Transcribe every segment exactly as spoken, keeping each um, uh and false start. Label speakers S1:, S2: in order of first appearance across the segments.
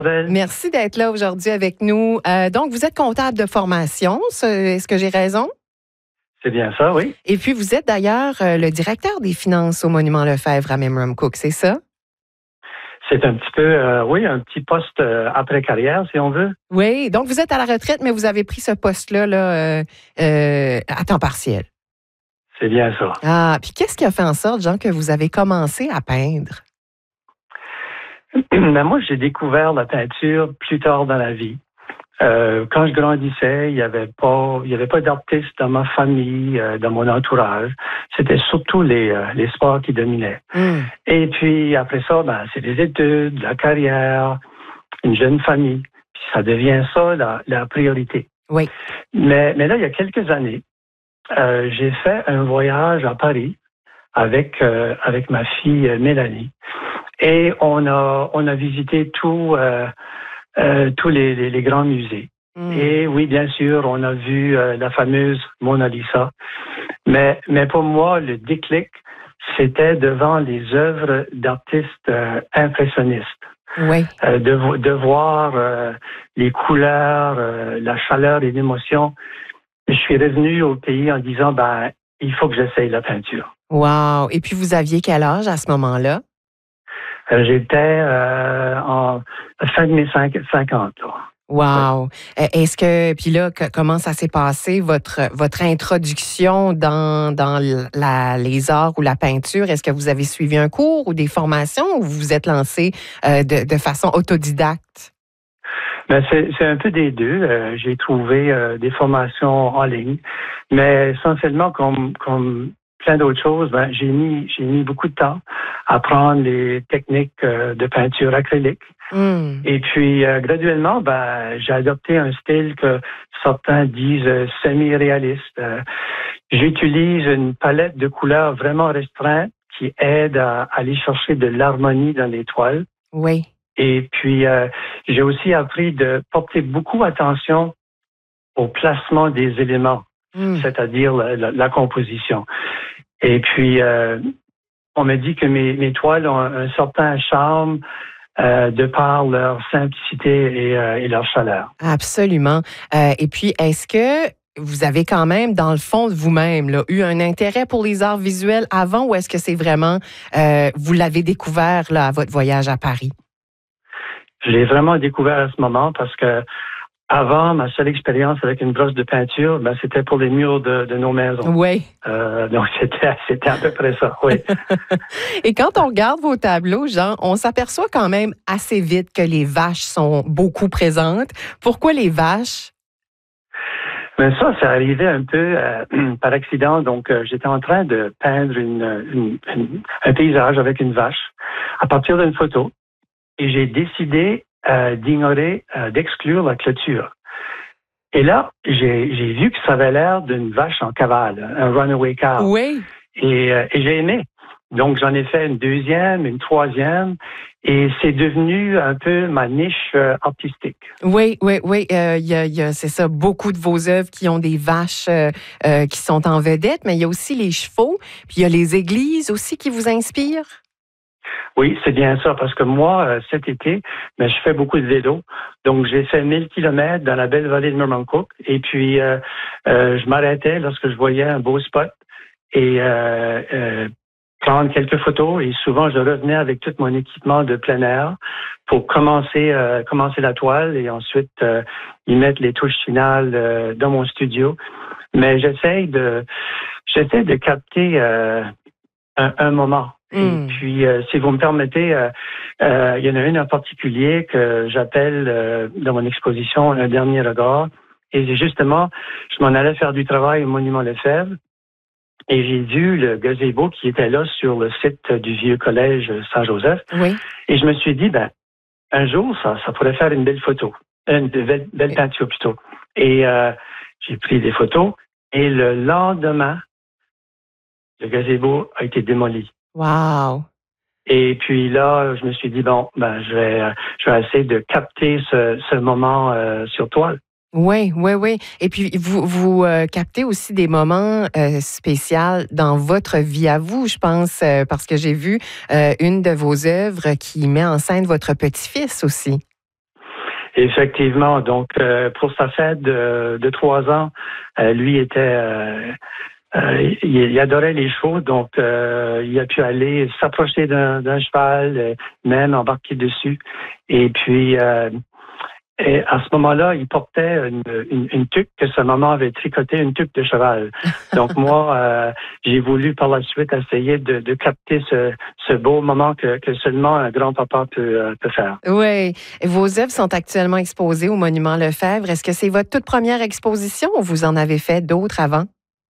S1: Merci d'être là aujourd'hui avec nous. Euh, donc, vous êtes comptable de formation, est-ce que j'ai raison?
S2: C'est bien ça, oui.
S1: Et puis, vous êtes d'ailleurs euh, le directeur des finances au Monument Lefebvre à Memramcook, c'est ça?
S2: C'est un petit peu, euh, oui, un petit poste euh, après carrière, si on veut.
S1: Oui, donc vous êtes à la retraite, mais vous avez pris ce poste-là là, euh, euh, à temps partiel.
S2: C'est bien ça.
S1: Ah, puis qu'est-ce qui a fait en sorte, Jean, que vous avez commencé à peindre?
S2: Ben, moi, j'ai découvert la peinture plus tard dans la vie. Euh, quand je grandissais, il n'y avait pas, il y avait pas d'artistes dans ma famille, euh, dans mon entourage. C'était surtout les, euh, les sports qui dominaient.
S1: Mm.
S2: Et puis après ça, ben, c'est les études, la carrière, une jeune famille. Puis ça devient ça la, la priorité.
S1: Oui.
S2: Mais, mais là, il y a quelques années, euh, j'ai fait un voyage à Paris avec euh, avec ma fille euh, Mélanie, et on a on a visité tout. Euh, Euh, tous les, les, les grands musées. Mm. Et oui, bien sûr, on a vu euh, la fameuse Mona Lisa. Mais, mais pour moi, le déclic, c'était devant les œuvres d'artistes euh, impressionnistes.
S1: Oui.
S2: Euh, de, de voir euh, les couleurs, euh, la chaleur et l'émotion. Je suis revenu au pays en disant, ben, il faut que j'essaye la peinture.
S1: Wow! Et puis, vous aviez quel âge à ce moment-là?
S2: Euh, j'étais euh, en fin de mes cinquante. Là.
S1: Wow! Ouais. Est-ce que, puis là, que, comment ça s'est passé, votre, votre introduction dans, dans la, les arts ou la peinture? Est-ce que vous avez suivi un cours ou des formations ou vous vous êtes lancé euh, de, de façon autodidacte?
S2: Ben c'est, c'est un peu des deux. Euh, j'ai trouvé euh, des formations en ligne, mais essentiellement, comme, comme plein d'autres choses, ben, j'ai mis, j'ai mis beaucoup de temps à apprendre les techniques euh, de peinture acrylique. Mm. Et puis, euh, graduellement, ben, j'ai adopté un style que certains disent euh, semi-réaliste. Euh, j'utilise une palette de couleurs vraiment restreinte qui aide à, à aller chercher de l'harmonie dans les toiles.
S1: Oui.
S2: Et puis, euh, j'ai aussi appris de porter beaucoup attention au placement des éléments, mm. c'est-à-dire la, la, la composition. Et puis, euh, on me dit que mes, mes toiles ont un certain charme euh, de par leur simplicité et, euh, et leur chaleur.
S1: Absolument. Euh, et puis, est-ce que vous avez quand même, dans le fond de vous-même, là, eu un intérêt pour les arts visuels avant ou est-ce que c'est vraiment, euh, vous l'avez découvert là, à votre voyage à Paris?
S2: Je l'ai vraiment découvert à ce moment parce que avant, ma seule expérience avec une brosse de peinture, ben, c'était pour les murs de, de nos maisons.
S1: Oui.
S2: Euh, donc, c'était, c'était à peu près ça, oui.
S1: Et quand on regarde vos tableaux, Jean, on s'aperçoit quand même assez vite que les vaches sont beaucoup présentes. Pourquoi les vaches?
S2: Mais ça, ça arrivait un peu euh, par accident. Donc, euh, j'étais en train de peindre une, une, une, un paysage avec une vache à partir d'une photo. Et j'ai décidé euh, d'ignorer, euh, d'exclure la clôture. Et là, j'ai, j'ai vu que ça avait l'air d'une vache en cavale, un runaway cow.
S1: Oui.
S2: Et, euh, et j'ai aimé. Donc, j'en ai fait une deuxième, une troisième, et c'est devenu un peu ma niche euh, artistique.
S1: Oui, oui, oui. Euh, y a, y a, c'est ça, beaucoup de vos œuvres qui ont des vaches euh, euh, qui sont en vedette, mais il y a aussi les chevaux, puis il y a les églises aussi qui vous inspirent.
S2: Oui, c'est bien ça, parce que moi, euh, cet été, ben, je fais beaucoup de vélo. Donc, j'ai fait mille kilomètres dans la belle vallée de Memramcook. Et puis, euh, euh, je m'arrêtais lorsque je voyais un beau spot et euh, euh, prendre quelques photos. Et souvent, je revenais avec tout mon équipement de plein air pour commencer euh, commencer la toile et ensuite euh, y mettre les touches finales euh, dans mon studio. Mais j'essaie de j'essaie de capter euh, un, un moment. Et mmh. puis, euh, si vous me permettez, euh, euh, il y en a une en particulier que j'appelle euh, dans mon exposition Un dernier regard. Et justement, je m'en allais faire du travail au Monument Lefebvre et j'ai vu le gazebo qui était là sur le site du vieux collège Saint-Joseph.
S1: Oui.
S2: Et je me suis dit, ben, un jour, ça, ça pourrait faire une belle photo, une belle, belle peinture plutôt. Et euh, j'ai pris des photos et le lendemain, le gazebo a été démoli.
S1: Wow!
S2: Et puis là, je me suis dit, bon, ben, je vais, je vais essayer de capter ce, ce moment euh, sur toile.
S1: Oui, oui, oui. Et puis, vous, vous euh, captez aussi des moments euh, spéciaux dans votre vie à vous, je pense, euh, parce que j'ai vu euh, une de vos œuvres qui met en scène votre petit-fils aussi.
S2: Effectivement. Donc, euh, pour sa fête de, de trois ans, euh, lui était, euh, euh, il, il adorait les chevaux, donc euh, il a pu aller s'approcher d'un, d'un cheval, euh, même embarquer dessus. Et puis, euh, et à ce moment-là, il portait une, une, une tuque que sa maman avait tricotée, une tuque de cheval. Donc moi, euh, j'ai voulu par la suite essayer de, de capter ce, ce beau moment que, que seulement un grand-papa peut, euh, peut faire.
S1: Oui. Vos œuvres sont actuellement exposées au Monument Lefebvre. Est-ce que c'est votre toute première exposition ou vous en avez fait d'autres avant?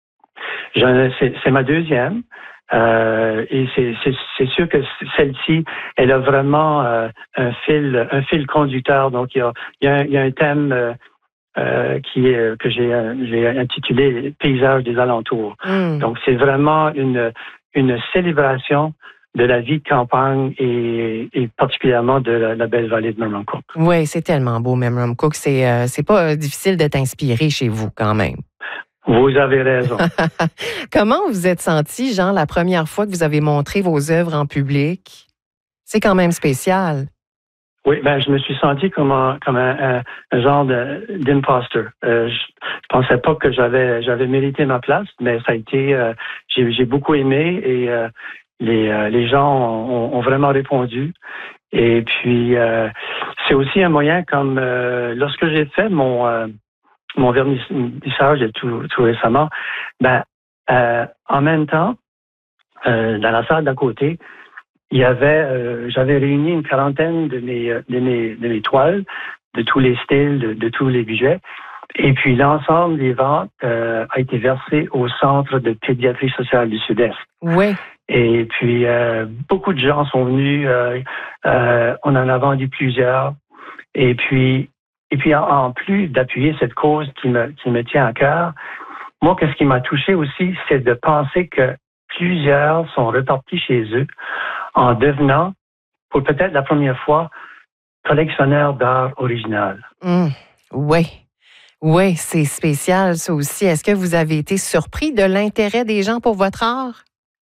S2: J'en, c'est, c'est ma deuxième. Euh, et c'est, c'est, c'est sûr que celle-ci, elle a vraiment euh, un fil, un fil conducteur. Donc il y a, il y a, un, il y a un thème euh, euh, qui est que j'ai, j'ai intitulé Paysage des alentours.
S1: Mm.
S2: Donc c'est vraiment une une célébration de la vie de campagne et, et particulièrement de la, la belle vallée de Memramcook.
S1: Oui, c'est tellement beau, Memramcook. C'est euh, c'est pas euh, difficile d'être inspiré chez vous quand même.
S2: Vous avez raison.
S1: Comment vous êtes senti, Jean, la première fois que vous avez montré vos œuvres en public? C'est quand même spécial.
S2: Oui, ben je me suis senti comme un, comme un, un, un genre de, d'imposteur. Euh, je, je pensais pas que j'avais j'avais mérité ma place, mais ça a été euh, j'ai, j'ai beaucoup aimé et euh, les euh, les gens ont, ont vraiment répondu. Et puis euh, c'est aussi un moyen comme euh, lorsque j'ai fait mon euh, mon vernissage tout, tout récemment, ben euh, en même temps euh, dans la salle d'à côté. Il y avait, euh, j'avais réuni une quarantaine de mes, de mes, de mes toiles, de tous les styles, de, de tous les budgets. Et puis l'ensemble des ventes euh, a été versé au Centre de pédiatrie sociale du Sud-Est.
S1: Oui.
S2: Et puis euh, beaucoup de gens sont venus. Euh, euh, on en a vendu plusieurs. Et puis, et puis en, en plus d'appuyer cette cause qui me, qui me tient à cœur, moi, qu'est-ce qui m'a touché aussi, c'est de penser que plusieurs sont repartis chez eux en devenant, pour peut-être la première fois, collectionneurs d'art original.
S1: Mmh. Oui. Oui, c'est spécial, ça aussi. Est-ce que vous avez été surpris de l'intérêt des gens pour votre art?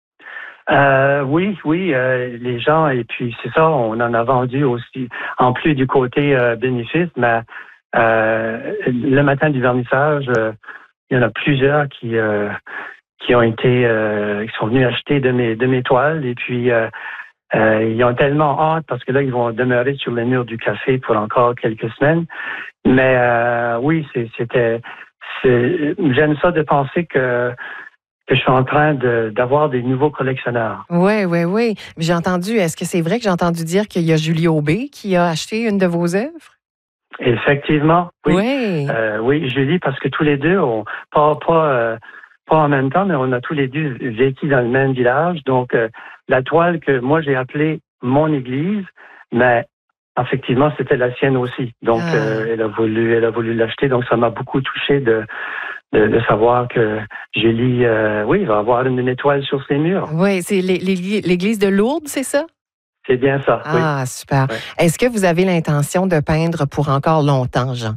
S2: Euh, oui, oui, euh, les gens, et puis c'est ça, on en a vendu aussi, en plus du côté euh, bénéfice, mais euh, le matin du vernissage, euh, il y en a plusieurs qui euh, qui ont été, euh, qui sont venus acheter de mes de mes toiles, et puis euh, euh, ils ont tellement hâte parce que là ils vont demeurer sur le mur du café pour encore quelques semaines. Mais euh, oui, c'est, c'était, c'est, j'aime ça de penser que que je suis en train de, d'avoir des nouveaux collectionneurs.
S1: Oui, oui, oui. J'ai entendu, est-ce que c'est vrai que j'ai entendu dire qu'il y a Julie Aubé qui a acheté une de vos œuvres?
S2: Effectivement, oui.
S1: Oui,
S2: euh, oui, Julie, parce que tous les deux, on, pas pas euh, pas en même temps, mais on a tous les deux vécu dans le même village. Donc euh, la toile que moi j'ai appelée mon église, mais effectivement c'était la sienne aussi. Donc ah. euh, elle a voulu, elle a voulu l'acheter. Donc ça m'a beaucoup touché de de, de savoir que Julie, euh, oui, va avoir une, une étoile sur ses murs.
S1: Oui, c'est l'église de Lourdes, c'est ça?
S2: C'est bien ça,
S1: ah,
S2: oui.
S1: Ah, super.
S2: Ouais.
S1: Est-ce que vous avez l'intention de peindre pour encore longtemps, Jean?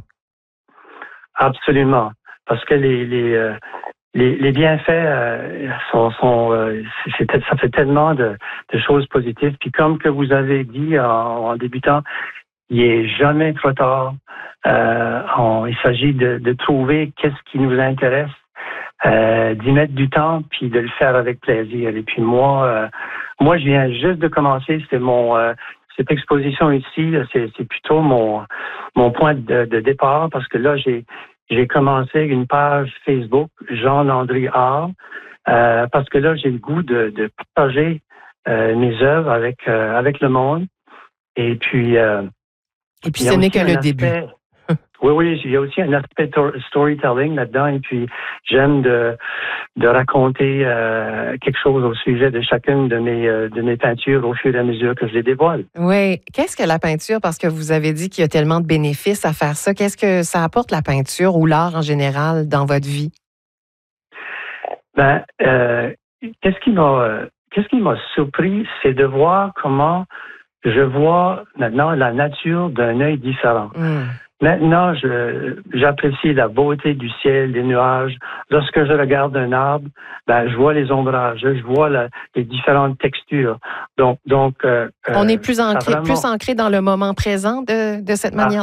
S2: Absolument. Parce que les, les, euh, les, les bienfaits euh, sont, sont euh, c'est, ça fait tellement de, de choses positives. Puis comme que vous avez dit en, en débutant, il n'est jamais trop tard. Euh, on, il s'agit de, de trouver qu'est-ce qui nous intéresse, euh, d'y mettre du temps, puis de le faire avec plaisir. Et puis moi, euh, moi, je viens juste de commencer. C'est mon euh, cette exposition ici, c'est, c'est plutôt mon mon point de, de départ parce que là, j'ai j'ai commencé une page Facebook, Jean-Landry Art, euh, parce que là, j'ai le goût de, de partager euh, mes œuvres avec euh, avec le monde. Et puis euh,
S1: et puis ce n'est que le
S2: aspect,
S1: début.
S2: Oui, oui, il y a aussi un aspect storytelling là-dedans, et puis j'aime de, de raconter euh, quelque chose au sujet de chacune de mes, euh, de mes peintures au fur et à mesure que je les dévoile.
S1: Oui. Qu'est-ce que la peinture, parce que vous avez dit qu'il y a tellement de bénéfices à faire ça, qu'est-ce que ça apporte la peinture ou l'art en général dans votre vie?
S2: Ben, euh, qu'est-ce qui m'a, qu'est-ce qui m'a surpris, c'est de voir comment je vois maintenant la nature d'un œil différent.
S1: Mm.
S2: Maintenant, je, j'apprécie la beauté du ciel, des nuages. Lorsque je regarde un arbre, ben, je vois les ombrages, je vois la, les différentes textures. Donc, donc, euh,
S1: on est plus ancré,
S2: vraiment...
S1: plus ancré dans le moment présent de, de cette manière.